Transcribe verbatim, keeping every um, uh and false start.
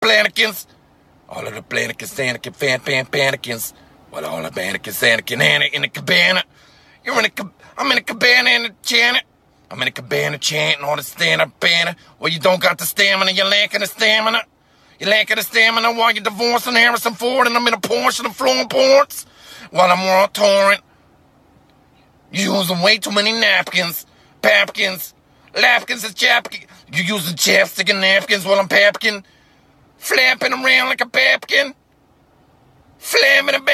Planikins. All of the Planikins, Anakin, fan, fan, Panikins. Well, all the Panikins, Anakin, Anna in the cabana. You're in a cab- I'm in a cabana in the chant. I'm in a cabana chanting all the stand-up banner. Well, you don't got the stamina, you're lacking the stamina. You're lacking the stamina while you're divorcing Harrison Ford and I'm in a Porsche and I'm flowing ports. While I'm on torrent. You're using way too many napkins. Papkins. Lapkins and chapkins. You're using chapstick and napkins while I'm papkin. Flapping around like a papkin. Flamming a